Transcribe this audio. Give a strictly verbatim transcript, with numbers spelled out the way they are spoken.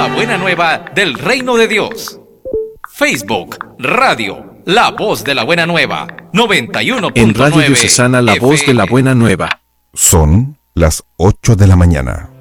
la buena nueva del reino de Dios. Facebook, Radio, La Voz de la Buena Nueva, noventa y uno punto nueve. En Radio Diocesana La Voz de la Buena Nueva. Son las ocho de la mañana.